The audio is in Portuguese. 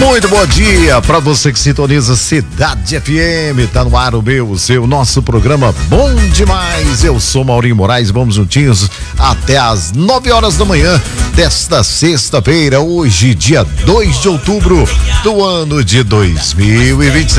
Muito bom dia para você que sintoniza Cidade FM. Tá no ar o seu, nosso programa Bom Demais. Eu sou Maurinho Moraes, vamos juntinhos até às 9 horas da manhã desta sexta-feira, hoje, dia 2 de outubro do ano de 2026.